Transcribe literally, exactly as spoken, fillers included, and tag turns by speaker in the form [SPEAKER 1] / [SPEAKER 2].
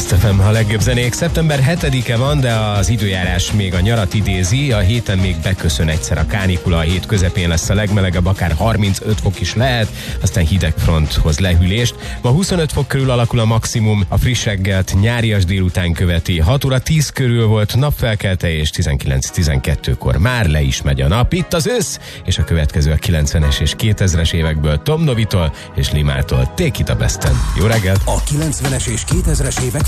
[SPEAKER 1] Best ef em, a legjobb zenék. szeptember hetedike van, de az időjárás még a nyarat idézi. A héten még beköszön egyszer a kánikula, a hét közepén lesz a legmelegebb, akár harmincöt fok is lehet, aztán hidegfront hoz lehűlést. Ma huszonöt fok körül alakul a maximum, a friss reggelt nyárias délután követi. hat óra tíz körül volt napfelkelte, és tizenkilenc tizenkettőkor már le is megy a nap. Itt az ősz, és a következő a kilencvenes és kétezres évekből Tom Novitól és Limától. Take it a Besten. Jó reggelt!
[SPEAKER 2] A kilencvenes és kétezres évek